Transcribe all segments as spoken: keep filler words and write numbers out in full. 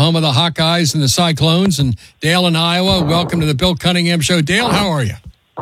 home of the Hawkeyes and the Cyclones, and Dale in Iowa. Welcome to the Bill Cunningham Show. Dale, how are you?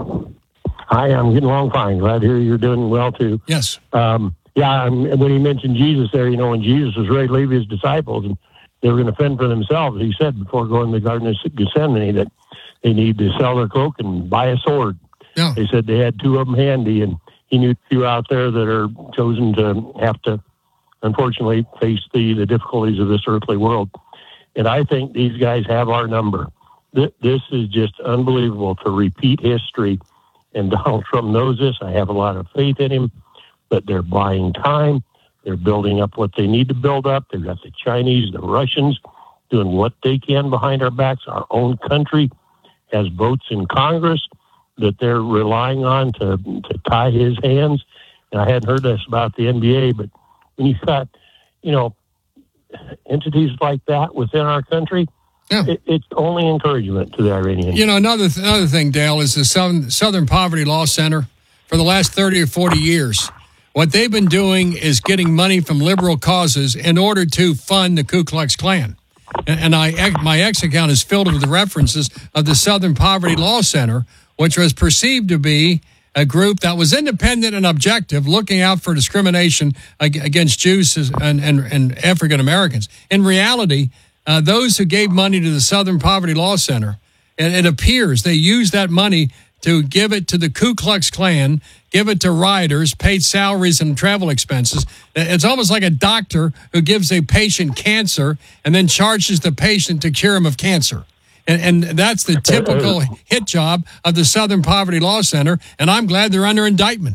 Hi, I'm getting along fine. Glad to hear you're doing well, too. Yes. Um, yeah, I'm, when he mentioned Jesus there, you know, when Jesus was ready to leave his disciples and they were going to fend for themselves, he said before going to the Garden of Gethsemane that they need to sell their cloak and buy a sword. Yeah. They said they had two of them handy, and he knew two out there that are chosen to have to, unfortunately, face the, the difficulties of this earthly world. And I think these guys have our number. Th- this is just unbelievable to repeat history. And Donald Trump knows this. I have a lot of faith in him, but they're buying time. They're building up what they need to build up. They've got the Chinese, the Russians doing what they can behind our backs. Our own country has votes in Congress that they're relying on to, to tie his hands. And I hadn't heard this about the N B A, but when you've got, you know, entities like that within our country, Yeah. It, it's only encouragement to the Iranians. You know, another th- another thing, Dale, is the Southern, Southern Poverty Law Center for the last thirty or forty years. What they've been doing is getting money from liberal causes in order to fund the Ku Klux Klan. And, and I, my X account is filled with the references of the Southern Poverty Law Center, which was perceived to be a group that was independent and objective, looking out for discrimination against Jews and, and, and African Americans. In reality, Uh, those who gave money to the Southern Poverty Law Center, and it appears they used that money to give it to the Ku Klux Klan, give it to rioters, paid salaries and travel expenses. It's almost like a doctor who gives a patient cancer and then charges the patient to cure him of cancer. And, and that's the typical hit job of the Southern Poverty Law Center, and I'm glad they're under indictment.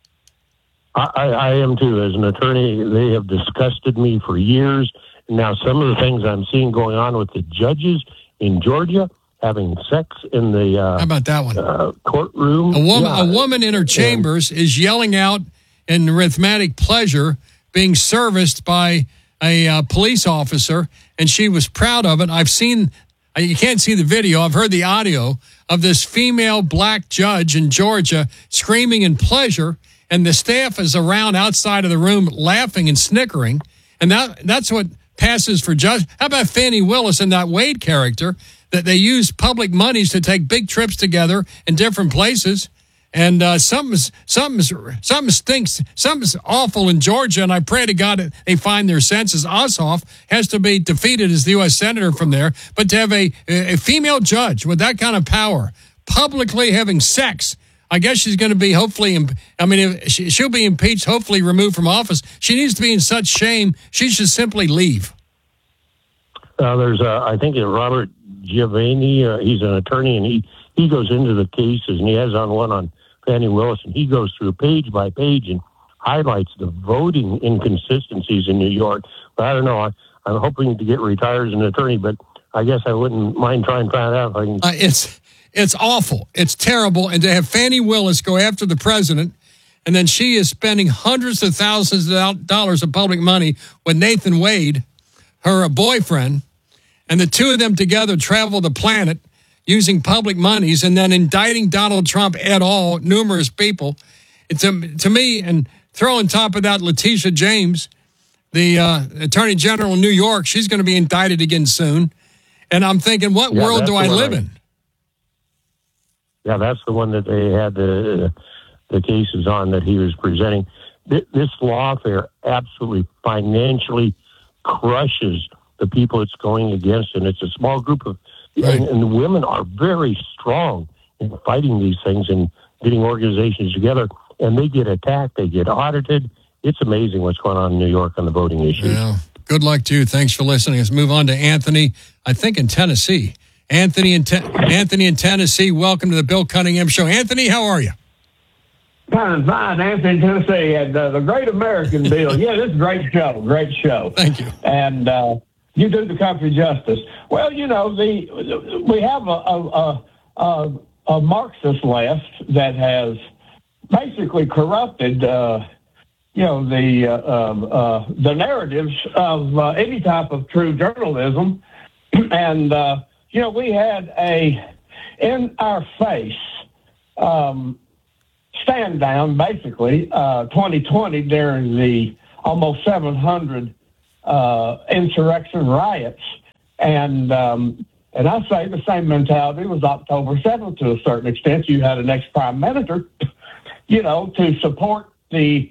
I, I am, too. As an attorney, they have disgusted me for years. Now, some of the things I'm seeing going on with the judges in Georgia having sex in the uh, How about that one? Uh, courtroom. A woman, yeah. a woman in her chambers and, is yelling out in arithmetic pleasure, being serviced by a uh, police officer, and she was proud of it. I've seen, you can't see the video, I've heard the audio of this female black judge in Georgia screaming in pleasure, and the staff is around outside of the room laughing and snickering, and that that's what passes for judge. How about Fannie Willis and that Wade character that they use public monies to take big trips together in different places? And uh, something's, something's, something stinks. Something's awful in Georgia, and I pray to God that they find their senses. Ossoff has to be defeated as the U S senator from there. But to have a, a female judge with that kind of power publicly having sex, I guess she's going to be hopefully, I mean, if she, she'll be impeached, hopefully removed from office. She needs to be in such shame, she should simply leave. Uh, there's, uh, I think, uh, Robert Giovanni, uh, he's an attorney, and he, he goes into the cases, and he has on one on Fannie Willis, and he goes through page by page and highlights the voting inconsistencies in New York. But I don't know, I, I'm hoping to get retired as an attorney, but I guess I wouldn't mind trying to find out if I can. Uh, it's... It's awful. It's terrible. And to have Fannie Willis go after the president, and then she is spending hundreds of thousands of dollars of public money with Nathan Wade, her boyfriend, and the two of them together travel the planet using public monies and then indicting Donald Trump et al., numerous people. It's, um, to me, and throw on top of that Letitia James, the uh, Attorney General in New York, she's going to be indicted again soon. And I'm thinking, what yeah, world do I live I- in? Yeah, that's the one that they had the the cases on that he was presenting. This lawfare absolutely financially crushes the people it's going against, and it's a small group of, right. and, and the women are very strong in fighting these things and getting organizations together, and they get attacked, they get audited. It's amazing what's going on in New York on the voting issues. Yeah. Good luck to you. Thanks for listening. Let's move on to Anthony, I think in Tennessee. Anthony in, Te- Anthony in Tennessee, welcome to the Bill Cunningham Show. Anthony, how are you? Fine, fine. Anthony in Tennessee, and uh, the Great American Bill. Yeah, this is a great show, great show. Thank you. And uh, you do the country justice. Well, you know, the we have a, a, a, a Marxist left that has basically corrupted, uh, you know, the uh, uh, the narratives of uh, any type of true journalism, and. Uh, You know, we had a in our face um, stand down, basically, uh, twenty twenty during the almost seven hundred uh, insurrection riots. And um, and I say the same mentality was October seventh to a certain extent. You had an ex-prime minister, you know, to support the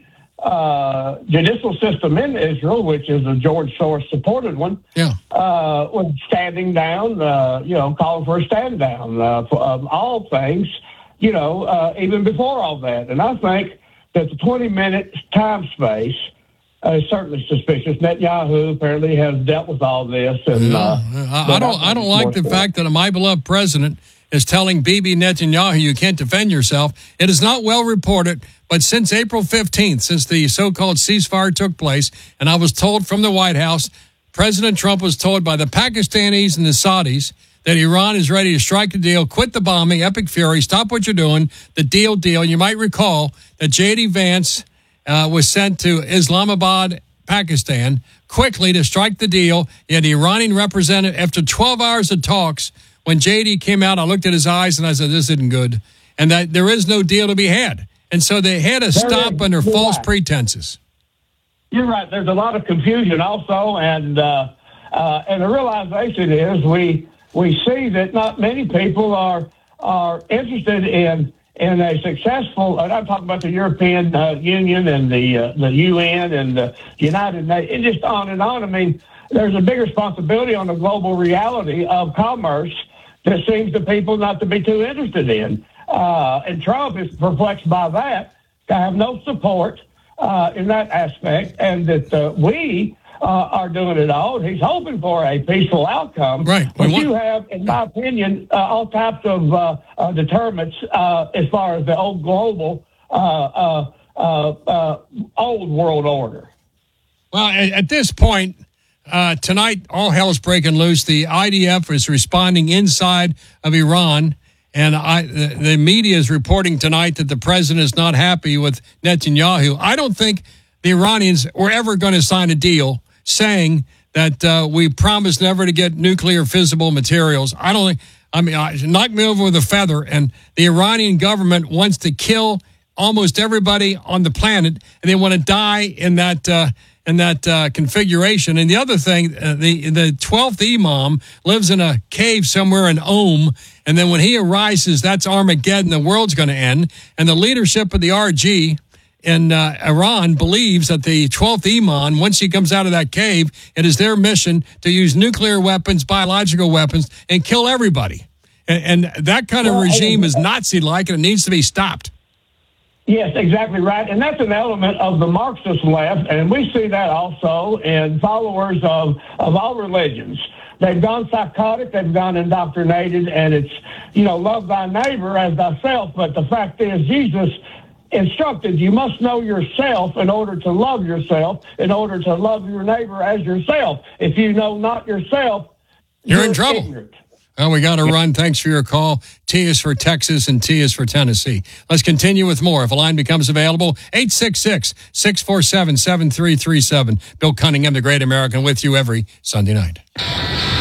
uh, judicial system in Israel, which is a George Soros-supported one, yeah. uh, was standing down, uh, you know, calling for a stand down uh, for um, all things, you know, uh, even before all that. And I think that the twenty-minute time space Uh, certainly suspicious. Netanyahu apparently has dealt with all this, and yeah. uh, I, I don't. I don't like the fact that my beloved president is telling Bibi Netanyahu you can't defend yourself. It is not well reported, but since April fifteenth, since the so-called ceasefire took place, and I was told from the White House, President Trump was told by the Pakistanis and the Saudis that Iran is ready to strike a deal, quit the bombing, epic fury, stop what you're doing, the deal, deal. You might recall that J D. Vance Uh, was sent to Islamabad, Pakistan, quickly to strike the deal. You had the Iranian representative, after twelve hours of talks, when J D came out, I looked at his eyes and I said, this isn't good. And that there is no deal to be had. And so they had to stop under You're false right. pretenses. You're right. There's a lot of confusion also, and uh, uh, and the realization is we we see that not many people are are interested in in a successful. And I'm talking about the European uh, Union and the uh, the U N and the United Nations, and just on and on. I mean, there's a big responsibility on the global reality of commerce that seems to people not to be too interested in. Uh, and Trump is perplexed by that, to have no support uh, in that aspect, and that uh, we uh, are doing it all. He's hoping for a peaceful outcome. Right. But want- you have, in my opinion, uh, all types of uh, uh, determinants uh, as far as the old global, uh, uh, uh, uh, old world order. Well, at, at this point, uh, tonight, all hell's breaking loose. The I D F is responding inside of Iran. And I, the, the media is reporting tonight that the president is not happy with Netanyahu. I don't think the Iranians were ever going to sign a deal saying that uh, we promised never to get nuclear fissile materials. I don't think, I mean, I, knock me over with a feather. And the Iranian government wants to kill almost everybody on the planet, and they want to die in that uh, in that uh, configuration. And the other thing, uh, the the twelfth Imam lives in a cave somewhere in Om, and then when he arises, that's Armageddon. The world's going to end. And the leadership of the R G in uh, Iran believes that the twelfth Imam, once he comes out of that cave, it is their mission to use nuclear weapons, biological weapons, and kill everybody. And, and that kind of Well, regime is Nazi-like, and it needs to be stopped. Yes, exactly right. And that's an element of the Marxist left, and we see that also in followers of, of all religions. They've gone psychotic, they've gone indoctrinated, and it's, you know, love thy neighbor as thyself. But the fact is, Jesus instructed you must know yourself in order to love yourself, in order to love your neighbor as yourself. If you know not yourself, you're, you're in trouble. Ignorant. Well, we got to run. Thanks for your call. T is for Texas and T is for Tennessee. Let's continue with more. If a line becomes available, eight six six, six four seven, seven three three seven. Bill Cunningham, the Great American, with you every Sunday night.